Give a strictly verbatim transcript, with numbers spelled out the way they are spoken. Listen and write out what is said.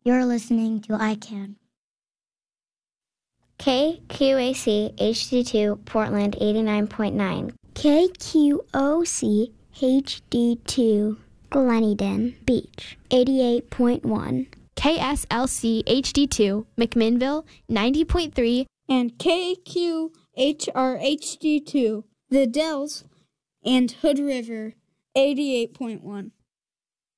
You're listening to I CAN. K Q A C H D two Portland eighty-nine point nine. K Q O C H D two Gleneden Beach eighty-eight point one. K S L C H D two McMinnville ninety point three. And K Q H R H D two The Dells and Hood River eighty-eight point one.